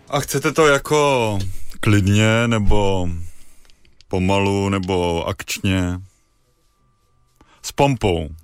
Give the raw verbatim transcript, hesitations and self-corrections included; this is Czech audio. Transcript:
A chcete to jako klidně, nebo pomalu, nebo akčně? S pompou.